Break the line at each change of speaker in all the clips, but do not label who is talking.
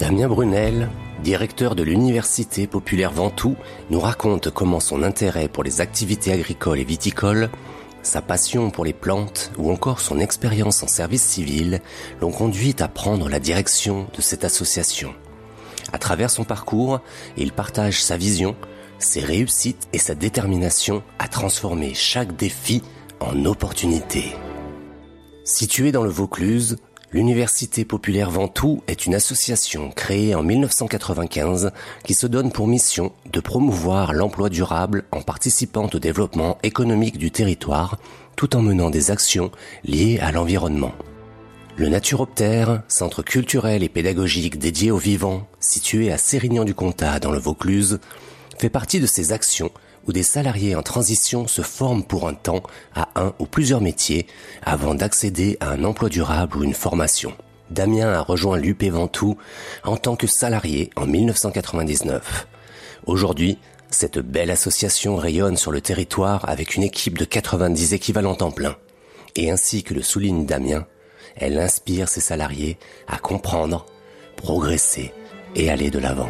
Damien Brunel, directeur de l'Université populaire Ventoux, nous raconte comment son intérêt pour les activités agricoles et viticoles, sa passion pour les plantes ou encore son expérience en service civil l'ont conduit à prendre la direction de cette association. À travers son parcours, il partage sa vision, ses réussites et sa détermination à transformer chaque défi en opportunité. Située dans le Vaucluse, l'Université populaire Ventoux est une association créée en 1995 qui se donne pour mission de promouvoir l'emploi durable en participant au développement économique du territoire tout en menant des actions liées à l'environnement. Le Naturoptère, centre culturel et pédagogique dédié aux vivants, situé à Sérignan-du-Comtat dans le Vaucluse, fait partie de ces actions où des salariés en transition se forment pour un temps à un ou plusieurs métiers avant d'accéder à un emploi durable ou une formation. Damien a rejoint l'UP Ventoux en tant que salarié en 1999. Aujourd'hui, cette belle association rayonne sur le territoire avec une équipe de 90 équivalents temps plein. Et ainsi que le souligne Damien, elle inspire ses salariés à comprendre, progresser et aller de l'avant.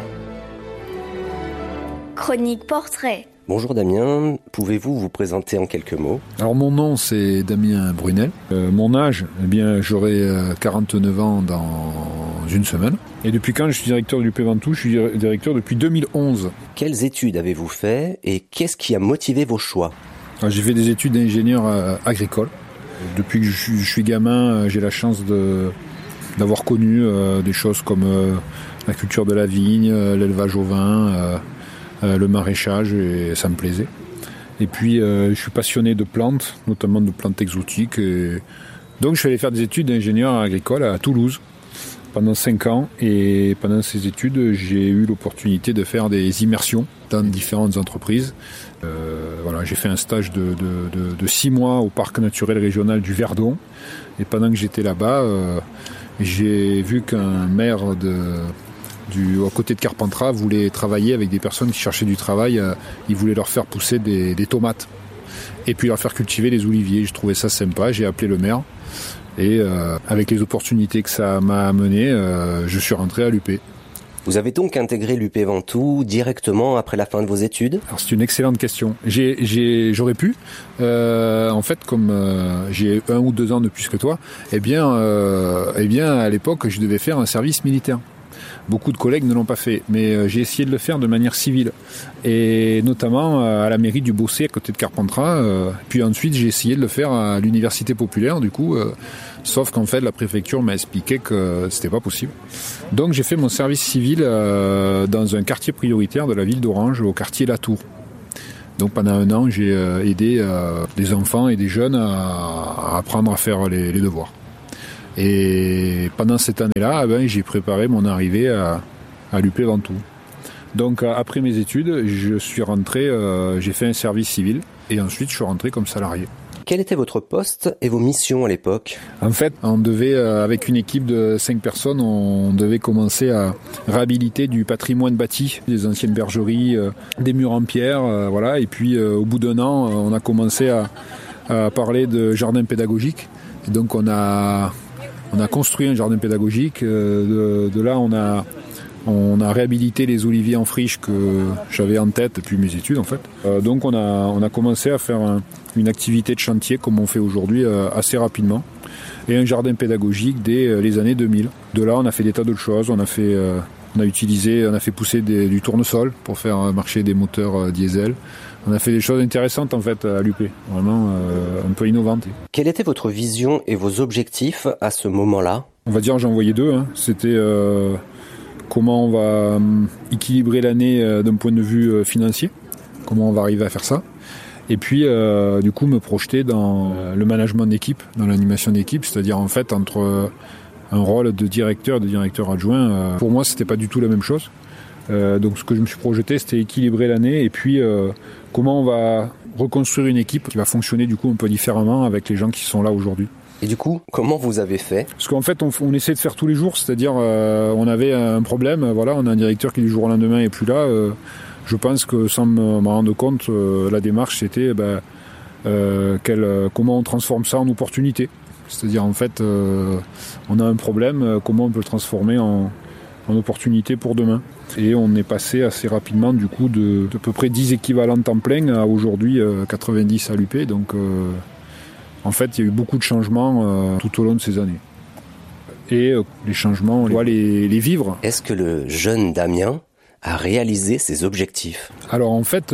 Chronique portrait.
Bonjour Damien, pouvez-vous vous présenter en quelques mots ?
Alors mon nom c'est Damien Brunel. Mon âge, eh bien j'aurai 49 ans dans une semaine. Et depuis quand je suis directeur de l'UP Ventoux ? Je suis directeur depuis 2011.
Quelles études avez-vous fait et qu'est-ce qui a motivé vos choix ?
Alors, j'ai fait des études d'ingénieur agricole. Depuis que je suis gamin, j'ai la chance d'avoir connu des choses comme la culture de la vigne, l'élevage au vin, le maraîchage, et ça me plaisait. Et puis je suis passionné de plantes, notamment de plantes exotiques. Et donc je suis allé faire des études d'ingénieur agricole à Toulouse pendant 5 ans. Et pendant ces études, j'ai eu l'opportunité de faire des immersions dans différentes entreprises. J'ai fait un stage de 6 mois au parc naturel régional du Verdon. Et pendant que j'étais là-bas, j'ai vu qu'un maire à côté de Carpentras voulait travailler avec des personnes qui cherchaient du travail. Il voulait leur faire pousser des tomates et puis leur faire cultiver les oliviers. Je trouvais ça sympa, j'ai appelé le maire et avec les opportunités que ça m'a amené, je suis rentré à l'UP.
Vous avez donc intégré l'UP Ventoux directement après la fin de vos études ?
Alors c'est une excellente question. J'aurais pu. En fait, comme j'ai 1 ou 2 ans de plus que toi, eh bien à l'époque, je devais faire un service militaire. Beaucoup de collègues ne l'ont pas fait, mais j'ai essayé de le faire de manière civile. Et notamment à la mairie du Bossé, à côté de Carpentras. Puis ensuite, j'ai essayé de le faire à l'Université populaire, du coup. Sauf qu'en fait, la préfecture m'a expliqué que c'était pas possible. Donc j'ai fait mon service civil dans un quartier prioritaire de la ville d'Orange, au quartier La Tour. Donc pendant 1 an, j'ai aidé des enfants et des jeunes à apprendre à faire les devoirs. Et pendant cette année-là, j'ai préparé mon arrivée à l'UP Ventoux. Donc après mes études, je suis rentré, j'ai fait un service civil et ensuite je suis rentré comme salarié.
Quel était votre poste et vos missions à l'époque ?
En fait, on devait, avec une équipe de 5 personnes, on devait commencer à réhabiliter du patrimoine bâti, des anciennes bergeries, des murs en pierre, voilà. Et puis au bout d'1 an, on a commencé à parler de jardin pédagogique. Et donc on a construit un jardin pédagogique. De là, on a réhabilité les oliviers en friche que j'avais en tête depuis mes études en fait. Donc on a commencé à faire une activité de chantier comme on fait aujourd'hui assez rapidement. Et un jardin pédagogique dès les années 2000. De là, on a fait des tas d'autres choses. On a fait pousser du tournesol pour faire marcher des moteurs diesel. On a fait des choses intéressantes en fait à l'UP, vraiment un peu innovantes.
Quelle était votre vision et vos objectifs à ce moment-là ?
On va dire j'en voyais 2. C'était comment on va équilibrer l'année d'un point de vue financier, comment on va arriver à faire ça. Et puis du coup me projeter dans le management d'équipe, dans l'animation d'équipe, c'est-à-dire en fait entre un rôle de directeur adjoint. Pour moi c'était pas du tout la même chose. Donc ce que je me suis projeté, c'était équilibrer l'année et puis comment on va reconstruire une équipe qui va fonctionner du coup un peu différemment avec les gens qui sont là aujourd'hui.
Et du coup, comment vous avez fait ?
Parce qu'en fait, on essaie de faire tous les jours, c'est-à-dire on avait un problème, voilà, on a un directeur qui du jour au lendemain est plus là. Je pense que sans me rendre compte, la démarche c'était comment on transforme ça en opportunité. C'est-à-dire en fait, on a un problème, comment on peut le transformer en en opportunité pour demain. Et on est passé assez rapidement du coup de peu près 10 équivalents temps plein à aujourd'hui 90 à l'UP. Donc en fait il y a eu beaucoup de changements tout au long de ces années. Et les changements, on doit les vivre.
Est-ce que le jeune Damien a réalisé ses objectifs ?
Alors en fait,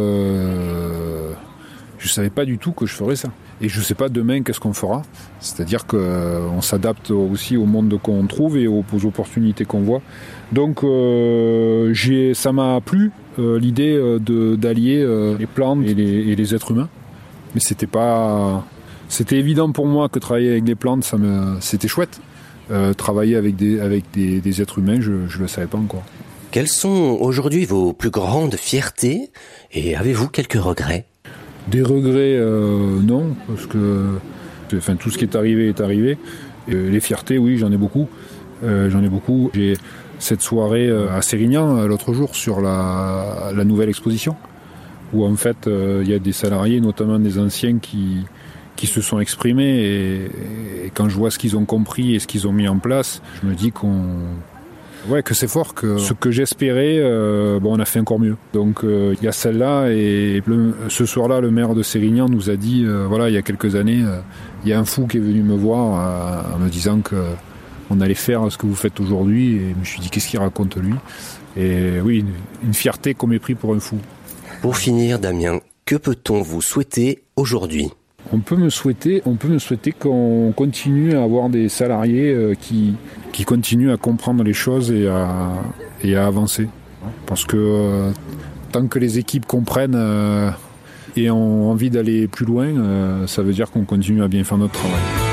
je savais pas du tout que je ferais ça. Et je sais pas demain qu'est-ce qu'on fera. C'est-à-dire qu'on s'adapte aussi au monde qu'on trouve et aux opportunités qu'on voit. Donc ça m'a plu l'idée d'allier les plantes et les êtres humains. Mais c'était évident pour moi que travailler avec des plantes, c'était chouette. Travailler avec des êtres humains, je le savais pas encore.
Quelles sont aujourd'hui vos plus grandes fiertés et avez-vous quelques regrets ?
Des regrets, non, parce que tout ce qui est arrivé est arrivé. Les fiertés, oui, j'en ai beaucoup. J'ai cette soirée à Sérignan l'autre jour sur la nouvelle exposition, où en fait il y a des salariés, notamment des anciens, qui se sont exprimés et quand je vois ce qu'ils ont compris et ce qu'ils ont mis en place, je me dis que c'est fort, que ce que j'espérais, on a fait encore mieux. Donc il y a celle-là et ce soir-là, le maire de Sérignan nous a dit, il y a quelques années, il y a un fou qui est venu me voir en me disant qu'on allait faire ce que vous faites aujourd'hui, et je me suis dit qu'est-ce qu'il raconte lui ? Et oui, une fierté qu'on m'ait pris pour un fou.
Pour finir, Damien, que peut-on vous souhaiter aujourd'hui ?
On peut me souhaiter qu'on continue à avoir des salariés qui continuent à comprendre les choses et à avancer. Parce que tant que les équipes comprennent et ont envie d'aller plus loin, ça veut dire qu'on continue à bien faire notre travail.